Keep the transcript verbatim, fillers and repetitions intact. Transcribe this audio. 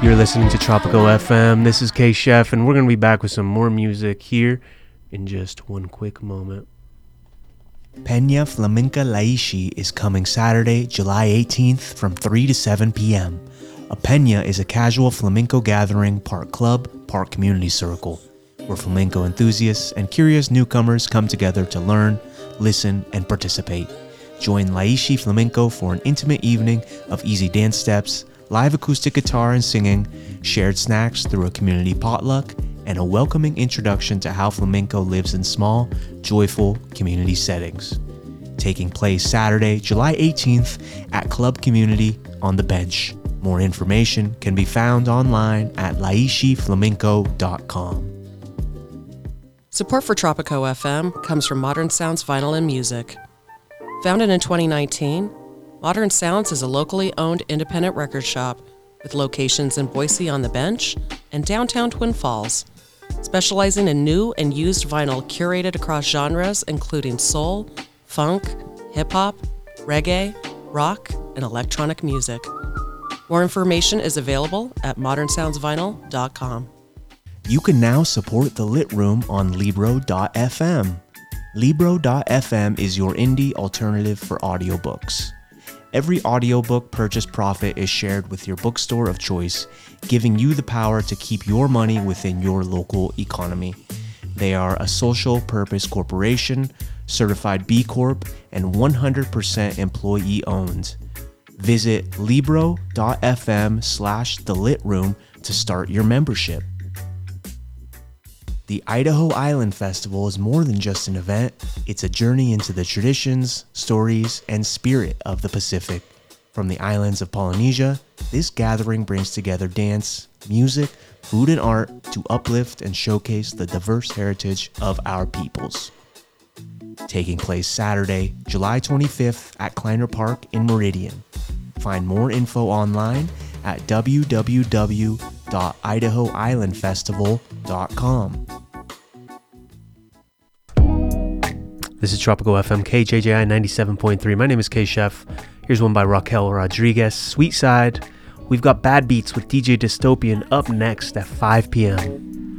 You're listening to Tropical F M. This is K-Chef, and we're going to be back with some more music here in just one quick moment. Peña Flamenca Laishi is coming Saturday, July eighteenth from three to seven p.m. A peña is a casual flamenco gathering, part club, part community circle, where flamenco enthusiasts and curious newcomers come together to learn, listen, and participate. Join Laishi Flamenco for an intimate evening of easy dance steps, live acoustic guitar and singing, shared snacks through a community potluck, and a welcoming introduction to how flamenco lives in small, joyful community settings. Taking place Saturday, July eighteenth at Club Community on the Bench. More information can be found online at laishi flamenco dot com. Support for Tropico F M comes from Modern Sounds Vinyl and Music. Founded in twenty nineteen, Modern Sounds is a locally owned independent record shop with locations in Boise on the Bench and downtown Twin Falls, specializing in new and used vinyl curated across genres including soul, funk, hip-hop, reggae, rock, and electronic music. More information is available at modern sounds vinyl dot com. You can now support The Lit Room on Libro dot f m. Libro dot f m is your indie alternative for audiobooks. Every audiobook purchase profit is shared with your bookstore of choice, giving you the power to keep your money within your local economy. They are a social purpose corporation, certified B Corp, and one hundred percent employee owned. Visit libro dot f m slash the lit room to start your membership. The Idaho Island Festival is more than just an event. It's a journey into the traditions, stories, and spirit of the Pacific. From the islands of Polynesia, this gathering brings together dance, music, food, and art to uplift and showcase the diverse heritage of our peoples. Taking place Saturday, July twenty-fifth at Kleiner Park in Meridian. Find more info online at w w w dot idaho island festival dot com. This is Tropical F M, K J J I ninety-seven point three. My name is K-Chef. Here's one by Raquel Rodriguez, Sweet Side. We've got Bad Beats with D J Dystopian up next at five p.m.